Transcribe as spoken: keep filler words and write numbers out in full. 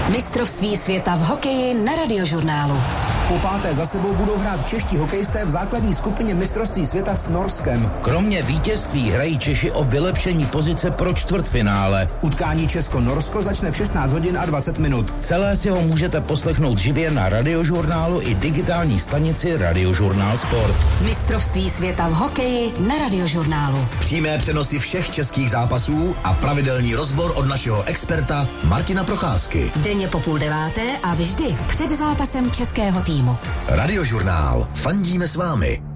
Mistrovství světa v hokeji na Radiožurnálu. Po páté za sebou budou hrát čeští hokejisté v základní skupině mistrovství světa s Norskem. Kromě vítězství hrají Češi o vylepšení pozice pro čtvrtfinále. Utkání Česko-Norsko začne v šestnáct hodin a dvacet minut. Celé si ho můžete poslechnout živě na Radiožurnálu i digitální stanici Radiožurnál Sport. Mistrovství světa v hokeji na Radiožurnálu. Přímé přenosy všech českých zápasů a pravidelný rozbor od našeho experta Martina Procházky. Denně po půl deváté a vždy před zápasem českého týmu. Radiožurnál. Fandíme s vámi.